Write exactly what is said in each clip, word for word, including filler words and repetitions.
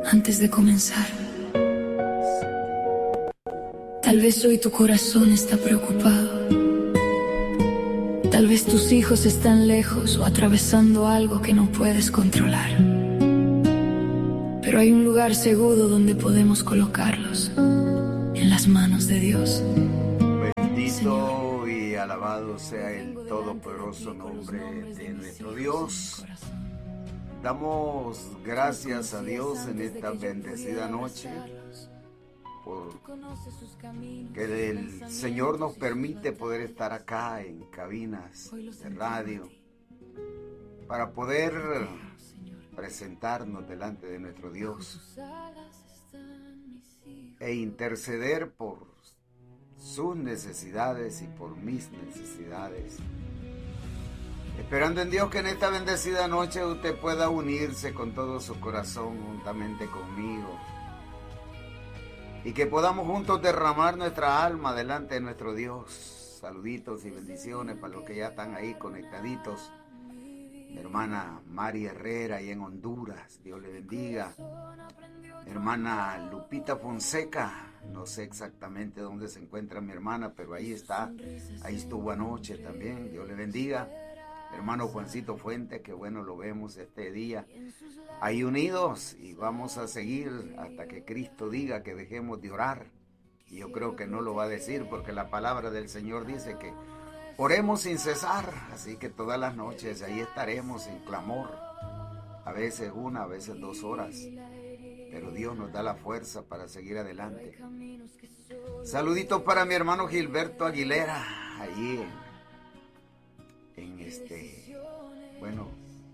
Antes de comenzar, tal vez hoy tu corazón está preocupado. Tal vez tus hijos están lejos o atravesando algo que no puedes controlar. Pero hay un lugar seguro donde podemos colocarlos, en las manos de Dios. Bendito Señor, y alabado sea el todopoderoso nombre de nuestro Dios. Damos gracias a Dios en esta bendecida noche por que el Señor nos permite poder estar acá en cabinas de radio para poder presentarnos delante de nuestro Dios e interceder por sus necesidades y por mis necesidades. Esperando en Dios que en esta bendecida noche usted pueda unirse con todo su corazón juntamente conmigo y que podamos juntos derramar nuestra alma delante de nuestro Dios. Saluditos y bendiciones para los que ya están ahí conectaditos. Mi hermana Mari Herrera ahí en Honduras, Dios le bendiga. Mi hermana Lupita Fonseca, no sé exactamente dónde se encuentra mi hermana, pero ahí está, ahí estuvo anoche también, Dios le bendiga. Hermano Juancito Fuente, que bueno lo vemos este día ahí unidos y vamos a seguir hasta que Cristo diga que dejemos de orar. Y yo creo que no lo va a decir porque la palabra del Señor dice que oremos sin cesar, así que todas las noches ahí estaremos en clamor, a veces una, a veces dos horas, pero Dios nos da la fuerza para seguir adelante. Saludito para mi hermano Gilberto Aguilera, allí en en este, bueno,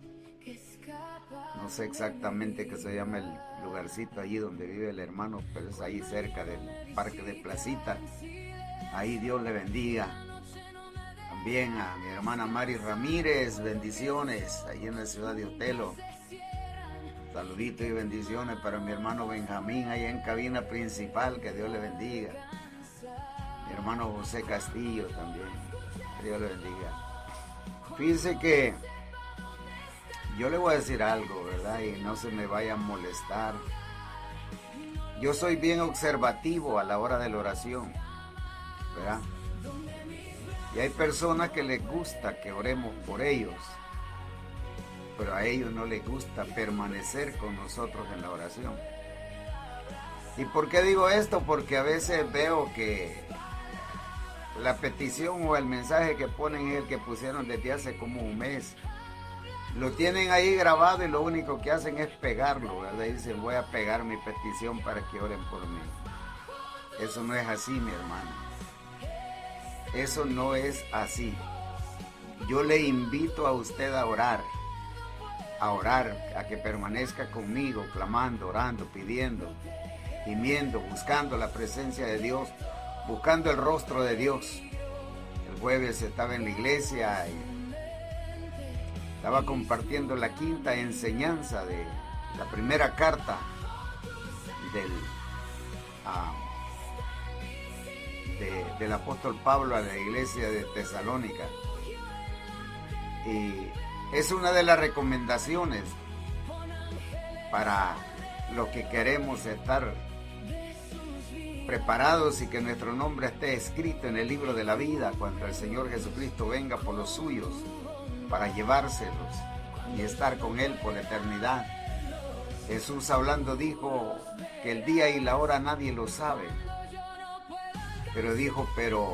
no sé exactamente qué se llama el lugarcito allí donde vive el hermano, pero es ahí cerca del Parque de Placita. Ahí Dios le bendiga. También a mi hermana Mari Ramírez, bendiciones, ahí en la ciudad de Otelo. Saluditos y bendiciones para mi hermano Benjamín, ahí en cabina principal, que Dios le bendiga. Mi hermano José Castillo también, que Dios le bendiga. Fíjense que yo le voy a decir algo, ¿verdad? Y no se me vaya a molestar. Yo soy bien observativo a la hora de la oración, ¿verdad? Y hay personas que les gusta que oremos por ellos, pero a ellos no les gusta permanecer con nosotros en la oración. ¿Y por qué digo esto? Porque a veces veo que la petición o el mensaje que ponen es el que pusieron desde hace como un mes. Lo tienen ahí grabado y lo único que hacen es pegarlo, ¿verdad? Y dicen, voy a pegar mi petición para que oren por mí. Eso no es así, mi hermano. Eso no es así. Yo le invito a usted a orar, a orar, a que permanezca conmigo, clamando, orando, pidiendo, gimiendo, buscando la presencia de Dios, buscando el rostro de Dios. El jueves estaba en la iglesia y estaba compartiendo la quinta enseñanza de la primera carta del, uh, de, del apóstol Pablo a la iglesia de Tesalónica. Y es una de las recomendaciones para los que queremos estar preparados y que nuestro nombre esté escrito en el libro de la vida cuando el Señor Jesucristo venga por los suyos para llevárselos y estar con Él por la eternidad. Jesús hablando dijo que el día y la hora nadie lo sabe, pero dijo pero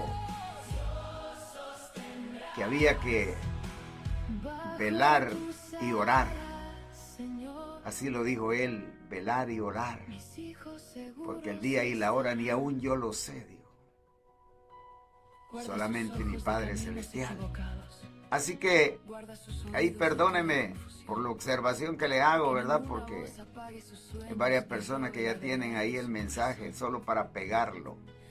que había que velar y orar. Así lo dijo Él, velar y orar, porque el día y la hora ni aún yo lo sé, dijo. Solamente mi Padre Celestial. Así que ahí perdóneme por la observación que le hago, ¿verdad? Porque hay varias personas que ya tienen ahí el mensaje solo para pegarlo.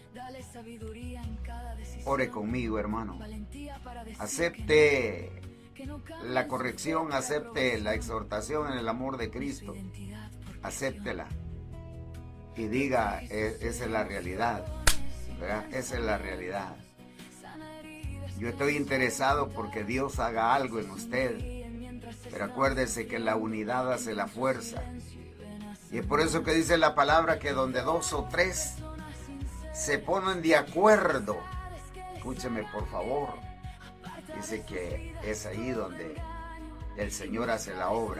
Ore conmigo, hermano. Acepte la corrección, acepte la exhortación en el amor de Cristo. Acéptela y diga, esa es la realidad, ¿verdad? Esa es la realidad. Yo estoy interesado porque Dios haga algo en usted, pero acuérdese que la unidad hace la fuerza. Y es por eso que dice la palabra que donde dos o tres se ponen de acuerdo, escúcheme por favor, dice que es ahí donde el Señor hace la obra.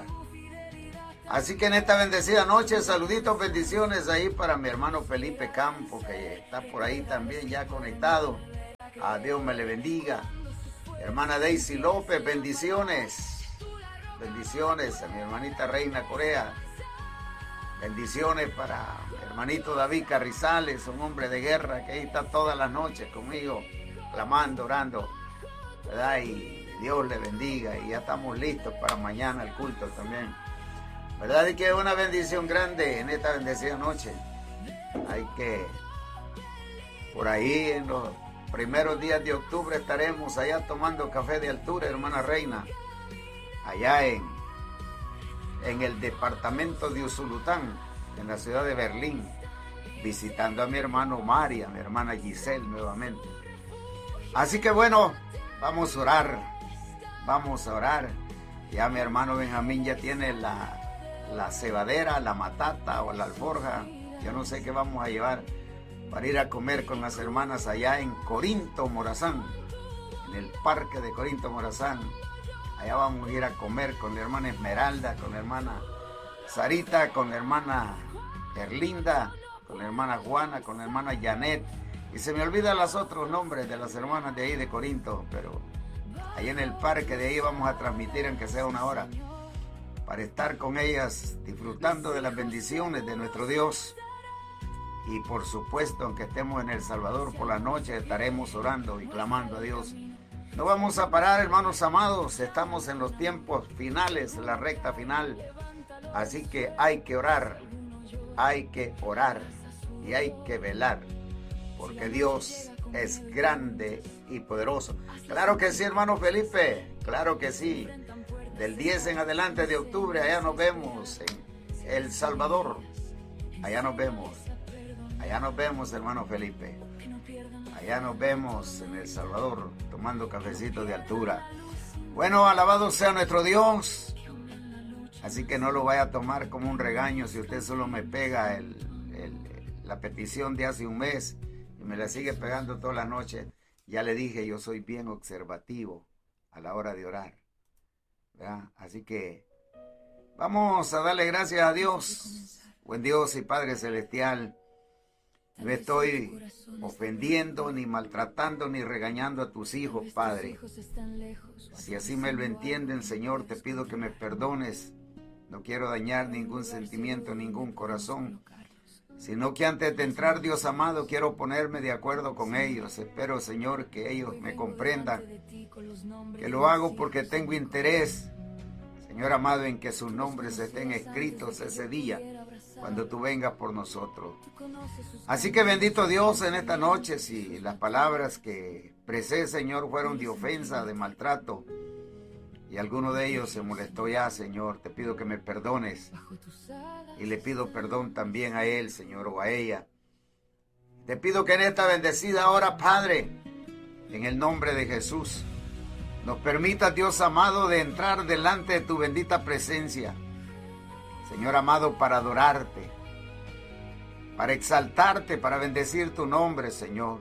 Así que en esta bendecida noche, saluditos, bendiciones ahí para mi hermano Felipe Campo, que está por ahí también ya conectado. A Dios me le bendiga. Hermana Daisy López, bendiciones. Bendiciones a mi hermanita Reina Corea. Bendiciones para mi hermanito David Carrizales, un hombre de guerra que ahí está todas las noches conmigo, clamando, orando, ¿verdad? Y Dios le bendiga. Y ya estamos listos para mañana el culto también, ¿verdad? Y que es una bendición grande en esta bendecida noche. Hay que, por ahí en los primeros días de octubre estaremos allá tomando café de altura, hermana Reina, allá en, en el departamento de Usulután, en la ciudad de Berlín, visitando a mi hermano María, a mi hermana Giselle nuevamente. Así que bueno, vamos a orar, vamos a orar. Ya mi hermano Benjamín ya tiene la, la cebadera, la matata o la alforja, yo no sé qué vamos a llevar para ir a comer con las hermanas allá en Corinto, Morazán, en el parque de Corinto, Morazán. Allá vamos a ir a comer con la hermana Esmeralda, con la hermana Sarita, con la hermana Erlinda, con la hermana Juana, con la hermana Janet. Y se me olvidan los otros nombres de las hermanas de ahí de Corinto, pero ahí en el parque de ahí vamos a transmitir, aunque sea una hora, para estar con ellas disfrutando de las bendiciones de nuestro Dios. Y por supuesto, aunque estemos en El Salvador por la noche, estaremos orando y clamando a Dios. No vamos a parar, hermanos amados. Estamos en los tiempos finales, la recta final. Así que hay que orar, hay que orar y hay que velar, porque Dios es grande y poderoso. Claro que sí, hermano Felipe, claro que sí. Del diez en adelante de octubre, allá nos vemos en El Salvador. Allá nos vemos. Allá nos vemos, hermano Felipe. Allá nos vemos en El Salvador, tomando cafecito de altura. Bueno, alabado sea nuestro Dios. Así que no lo vaya a tomar como un regaño si usted solo me pega el, el, la petición de hace un mes y me la sigue pegando toda la noche. Ya le dije, yo soy bien observativo a la hora de orar, ¿verdad? Así que vamos a darle gracias a Dios. Buen Dios y Padre Celestial, no estoy ofendiendo, ni maltratando, ni regañando a tus hijos, Padre. Si así me lo entienden, Señor, te pido que me perdones. No quiero dañar ningún sentimiento, ningún corazón, sino que antes de entrar, Dios amado, quiero ponerme de acuerdo con ellos. Espero, Señor, que ellos me comprendan, que lo hago porque tengo interés, Señor amado, en que sus nombres estén escritos ese día, cuando tú vengas por nosotros. Así que bendito Dios, en esta noche, si las palabras que expresé, Señor, fueron de ofensa, de maltrato, y alguno de ellos se molestó ya, Señor, te pido que me perdones, y le pido perdón también a él, Señor, o a ella. Te pido que en esta bendecida hora, Padre, en el nombre de Jesús, nos permita, Dios amado, de entrar delante de tu bendita presencia, Señor amado, para adorarte, para exaltarte, para bendecir tu nombre, Señor,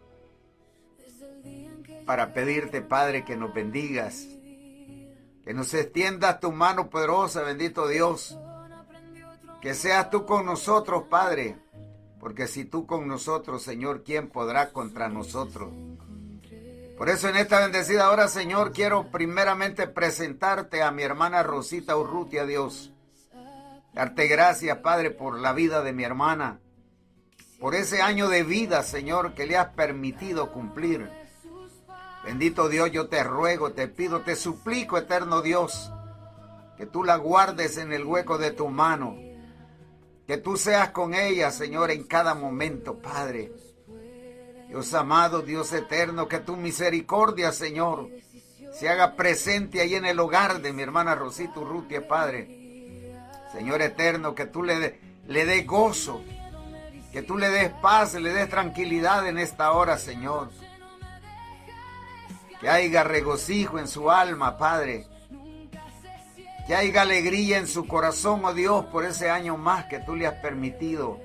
para pedirte, Padre, que nos bendigas, que nos extiendas tu mano poderosa, bendito Dios, que seas tú con nosotros, Padre, porque si tú con nosotros, Señor, ¿quién podrá contra nosotros? Por eso en esta bendecida hora, Señor, quiero primeramente presentarte a mi hermana Rosita Urrutia, Dios. Darte gracias, Padre, por la vida de mi hermana, por ese año de vida, Señor, que le has permitido cumplir. Bendito Dios, yo te ruego, te pido, te suplico, eterno Dios, que tú la guardes en el hueco de tu mano, que tú seas con ella, Señor, en cada momento, Padre. Dios amado, Dios eterno, que tu misericordia, Señor, se haga presente ahí en el hogar de mi hermana Rosita Urrutia, Padre. Señor eterno, que tú le, de, le des gozo, que tú le des paz, le des tranquilidad en esta hora, Señor. Que haya regocijo en su alma, Padre. Que haya alegría en su corazón, oh Dios, por ese año más que tú le has permitido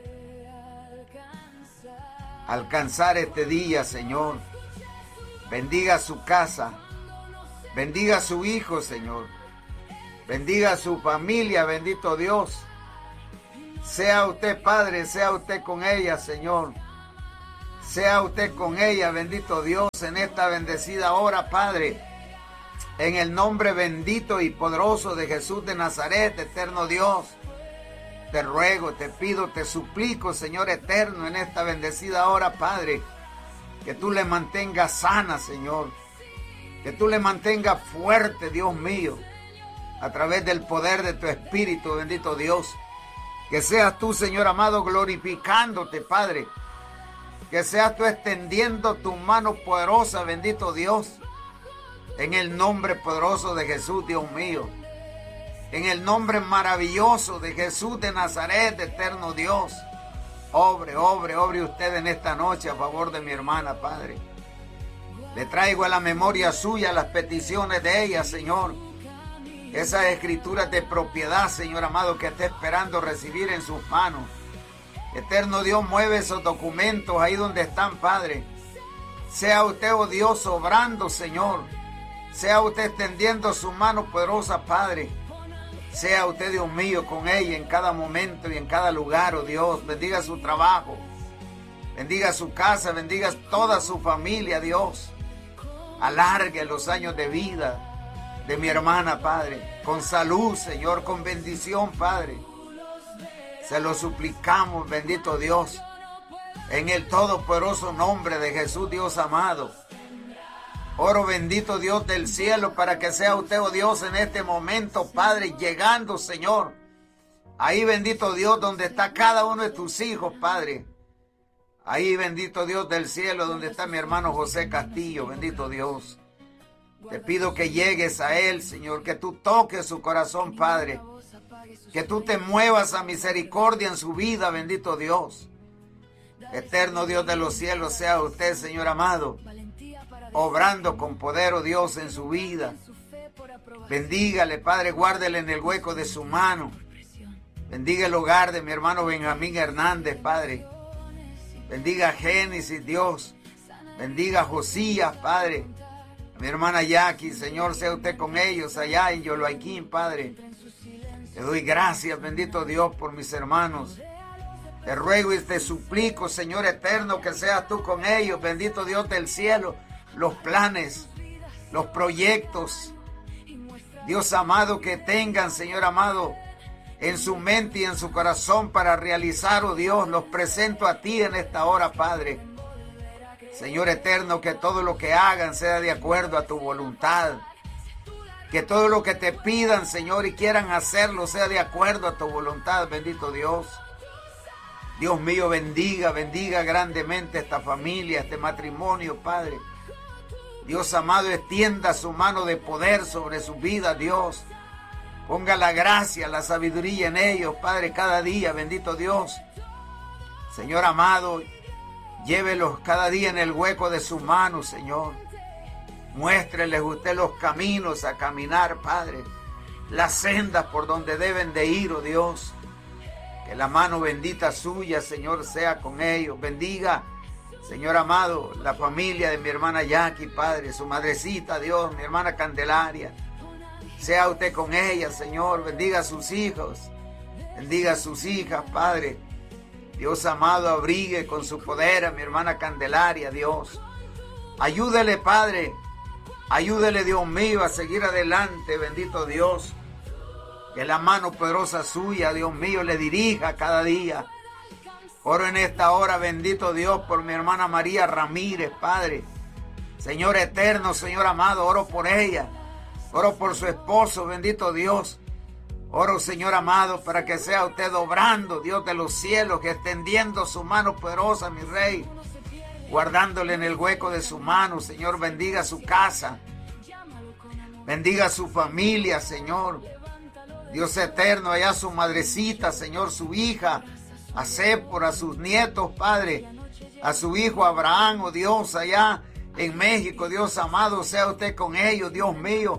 alcanzar este día, Señor. Bendiga su casa, bendiga a su hijo, Señor. Bendiga a su familia, bendito Dios. Sea usted, Padre, sea usted con ella, Señor. Sea usted con ella, bendito Dios, en esta bendecida hora, Padre. En el nombre bendito y poderoso de Jesús de Nazaret, eterno Dios, te ruego, te pido, te suplico, Señor eterno, en esta bendecida hora, Padre, que tú le mantengas sana, Señor, que tú le mantengas fuerte, Dios mío, a través del poder de tu Espíritu, bendito Dios, que seas tú, Señor amado, glorificándote, Padre, que seas tú extendiendo tu mano poderosa, bendito Dios, en el nombre poderoso de Jesús, Dios mío. En el nombre maravilloso de Jesús de Nazaret, eterno Dios. Obre, obre, obre usted en esta noche a favor de mi hermana, Padre. Le traigo a la memoria suya las peticiones de ella, Señor. Esas escrituras de propiedad, Señor amado, que está esperando recibir en sus manos. Eterno Dios, mueve esos documentos ahí donde están, Padre. Sea usted, oh Dios, obrando, Señor. Sea usted extendiendo su mano poderosa, Padre. Sea usted, Dios mío, con ella en cada momento y en cada lugar, oh Dios. Bendiga su trabajo. Bendiga su casa. Bendiga toda su familia, Dios. Alargue los años de vida de mi hermana, Padre. Con salud, Señor, con bendición, Padre. Se lo suplicamos, bendito Dios. En el todopoderoso nombre de Jesús, Dios amado. Oro, bendito Dios del cielo, para que sea usted, oh Dios, en este momento, Padre, llegando, Señor. Ahí, bendito Dios, donde está cada uno de tus hijos, Padre. Ahí, bendito Dios del cielo, donde está mi hermano José Castillo, bendito Dios. Te pido que llegues a él, Señor, que tú toques su corazón, Padre. Que tú te muevas a misericordia en su vida, bendito Dios. Eterno Dios de los cielos, sea usted, Señor amado, obrando con poder, oh Dios, en su vida. Bendígale, Padre, guárdele en el hueco de su mano. Bendiga el hogar de mi hermano Benjamín Hernández, Padre. Bendiga a Génesis, Dios. Bendiga a Josías, Padre. A mi hermana Jackie, Señor, sea usted con ellos allá en Yoloaiquín, Padre. Te doy gracias, bendito Dios, por mis hermanos. Te ruego y te suplico, Señor eterno, que seas tú con ellos, bendito Dios del cielo. Los planes, los proyectos, Dios amado, que tengan, Señor amado, en su mente y en su corazón para realizar, oh Dios, los presento a ti en esta hora, Padre. Señor eterno, que todo lo que hagan sea de acuerdo a tu voluntad. Que todo lo que te pidan, Señor, y quieran hacerlo sea de acuerdo a tu voluntad, bendito Dios. Dios mío, bendiga, bendiga grandemente esta familia, este matrimonio, Padre. Dios amado, extienda su mano de poder sobre su vida, Dios. Ponga la gracia, la sabiduría en ellos, Padre, cada día, bendito Dios. Señor amado, llévelos cada día en el hueco de su mano, Señor. Muéstreles usted los caminos a caminar, Padre. Las sendas por donde deben de ir, oh Dios. Que la mano bendita suya, Señor, sea con ellos. Bendiga, Señor amado, la familia de mi hermana Jackie, Padre, su madrecita, Dios, mi hermana Candelaria. Sea usted con ella, Señor. Bendiga a sus hijos. Bendiga a sus hijas, Padre. Dios amado, abrigue con su poder a mi hermana Candelaria, Dios. Ayúdele, Padre. Ayúdele, Dios mío, a seguir adelante, bendito Dios. Que la mano poderosa suya, Dios mío, le dirija cada día. Oro en esta hora, bendito Dios, por mi hermana María Ramírez, Padre. Señor eterno, Señor amado, oro por ella. Oro por su esposo, bendito Dios. Oro, Señor amado, para que sea usted obrando, Dios de los cielos, que extendiendo su mano poderosa, mi Rey, guardándole en el hueco de su mano, Señor, bendiga su casa. Bendiga su familia, Señor. Dios eterno, allá su madrecita, Señor, su hija, a Séfora, a sus nietos, Padre, a su hijo Abraham, oh Dios, allá en México, Dios amado, sea usted con ellos, Dios mío.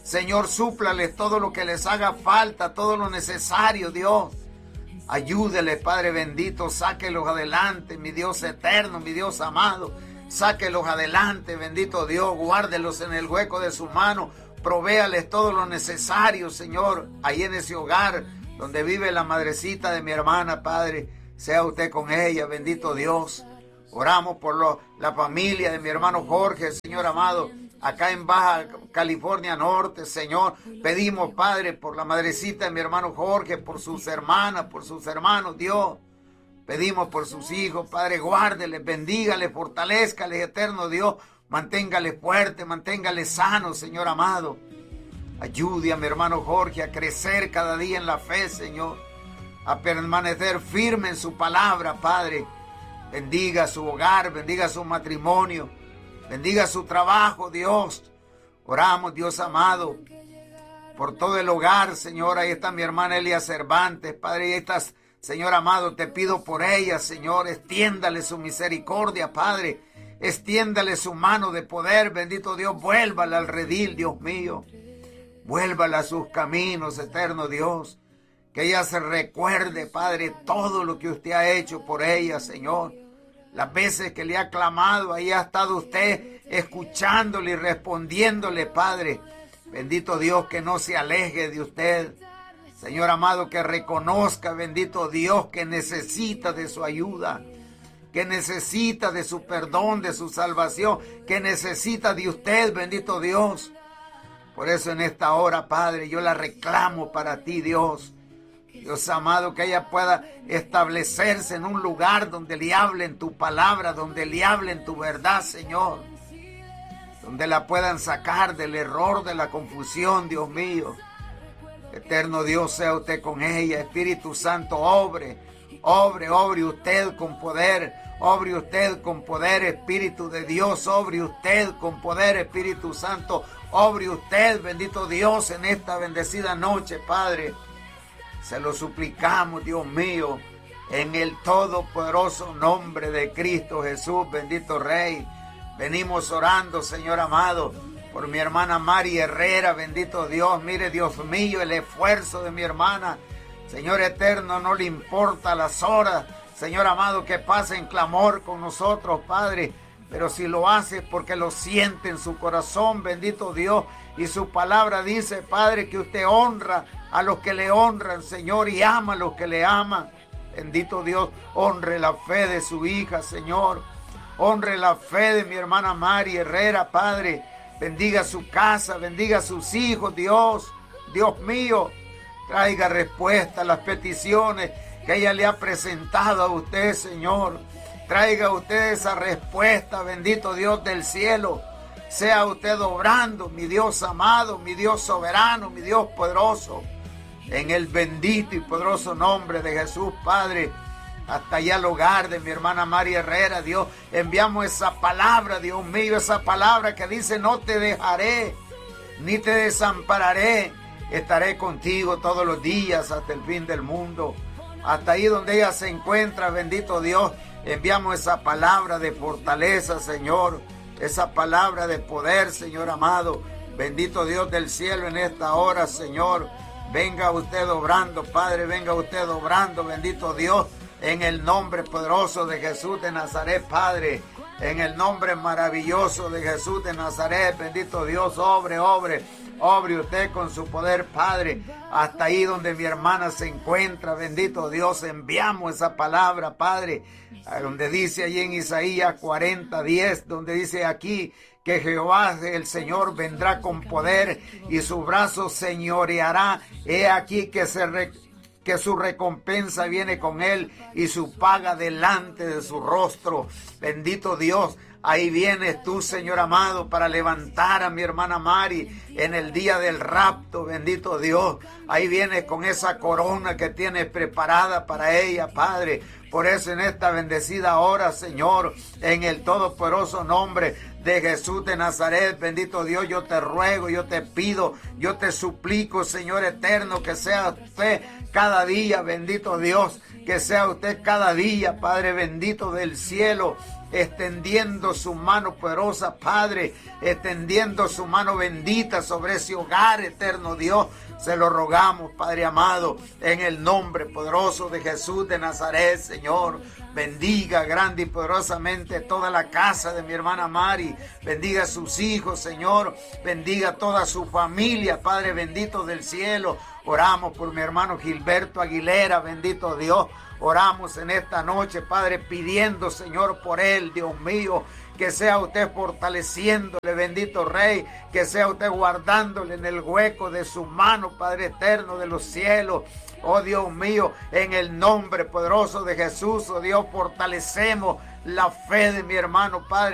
Señor, súplales todo lo que les haga falta, todo lo necesario, Dios. Ayúdeles, Padre bendito, sáquelos adelante, mi Dios eterno, mi Dios amado. Sáquelos adelante, bendito Dios, guárdelos en el hueco de su mano. Provéales todo lo necesario, Señor, ahí en ese hogar donde vive la madrecita de mi hermana, Padre. Sea usted con ella, bendito Dios. Oramos por lo, la familia de mi hermano Jorge, Señor amado, acá en Baja California Norte, Señor. Pedimos, Padre, por la madrecita de mi hermano Jorge, por sus hermanas, por sus hermanos, Dios. Pedimos por sus hijos, Padre, guárdeles, bendígales, fortalézcales, eterno Dios. Manténgales fuertes, manténgales sanos, Señor amado. Ayude a mi hermano Jorge a crecer cada día en la fe, Señor. A permanecer firme en su palabra, Padre. Bendiga su hogar, bendiga su matrimonio, bendiga su trabajo, Dios. Oramos, Dios amado, por todo el hogar, Señor. Ahí está mi hermana Elia Cervantes, Padre. Ahí estás, Señor amado, te pido por ella, Señor. Extiéndale su misericordia, Padre. Extiéndale su mano de poder, bendito Dios. Vuélvala al redil, Dios mío. Vuélvala a sus caminos, eterno Dios. Que ella se recuerde, Padre, todo lo que usted ha hecho por ella, Señor. Las veces que le ha clamado, ahí ha estado usted escuchándole y respondiéndole, Padre. Bendito Dios, que no se aleje de usted. Señor amado, que reconozca, bendito Dios, que necesita de su ayuda, que necesita de su perdón, de su salvación, que necesita de usted, bendito Dios. Por eso en esta hora, Padre, yo la reclamo para ti, Dios. Dios amado, que ella pueda establecerse en un lugar donde le hablen tu palabra, donde le hablen tu verdad, Señor. Donde la puedan sacar del error, de la confusión, Dios mío. Eterno Dios, sea usted con ella. Espíritu Santo, obre, obre, obre usted con poder. Obre usted con poder, Espíritu de Dios. Obre usted con poder, Espíritu Santo. Obre usted, bendito Dios, en esta bendecida noche, Padre. Se lo suplicamos, Dios mío, en el todopoderoso nombre de Cristo Jesús, bendito Rey. Venimos orando, Señor amado, por mi hermana Mari Herrera, bendito Dios. Mire, Dios mío, el esfuerzo de mi hermana. Señor eterno, no le importa las horas, Señor amado, que pase en clamor con nosotros, Padre. Pero si lo hace porque lo siente en su corazón, bendito Dios. Y su palabra dice, Padre, que usted honra a los que le honran, Señor, y ama a los que le aman. Bendito Dios, honre la fe de su hija, Señor. Honre la fe de mi hermana Mari Herrera, Padre. Bendiga su casa, bendiga a sus hijos, Dios. Dios mío, traiga respuesta a las peticiones que ella le ha presentado a usted, Señor. Traiga usted esa respuesta, bendito Dios del cielo. Sea usted obrando, mi Dios amado, mi Dios soberano, mi Dios poderoso. En el bendito y poderoso nombre de Jesús, Padre. Hasta allá al hogar de mi hermana María Herrera, Dios. Enviamos esa palabra, Dios mío, esa palabra que dice, no te dejaré, ni te desampararé. Estaré contigo todos los días hasta el fin del mundo. Hasta ahí donde ella se encuentra, bendito Dios. Enviamos esa palabra de fortaleza, Señor. Esa palabra de poder, Señor amado. Bendito Dios del cielo en esta hora, Señor. Venga usted obrando, Padre. Venga usted obrando, bendito Dios. En el nombre poderoso de Jesús de Nazaret, Padre. En el nombre maravilloso de Jesús de Nazaret. Bendito Dios, obre, obre. Obre usted con su poder, Padre, hasta ahí donde mi hermana se encuentra. Bendito Dios, enviamos esa palabra, Padre, a donde dice allí en Isaías cuarenta, diez, donde dice aquí que Jehová el Señor vendrá con poder y su brazo señoreará. He aquí que se re, que su recompensa viene con él y su paga delante de su rostro. Bendito Dios. Ahí vienes tú, Señor amado, para levantar a mi hermana Mari en el día del rapto, bendito Dios. Ahí vienes con esa corona que tienes preparada para ella, Padre. Por eso en esta bendecida hora, Señor, en el todopoderoso nombre de Jesús de Nazaret, bendito Dios, yo te ruego, yo te pido, yo te suplico, Señor eterno, que sea usted cada día, bendito Dios, que sea usted cada día, Padre bendito del cielo, extendiendo su mano poderosa, Padre, extendiendo su mano bendita sobre ese hogar, eterno Dios. Se lo rogamos, Padre amado, en el nombre poderoso de Jesús de Nazaret, Señor. Bendiga grande y poderosamente toda la casa de mi hermana Mari. Bendiga a sus hijos, Señor. Bendiga a toda su familia, Padre bendito del cielo. Oramos por mi hermano Gilberto Aguilera, bendito Dios. Oramos en esta noche, Padre, pidiendo, Señor, por él, Dios mío, que sea usted fortaleciéndole, bendito Rey, que sea usted guardándole en el hueco de su mano, Padre eterno de los cielos. Oh Dios mío, en el nombre poderoso de Jesús, oh Dios, fortalecemos la fe de mi hermano, Padre.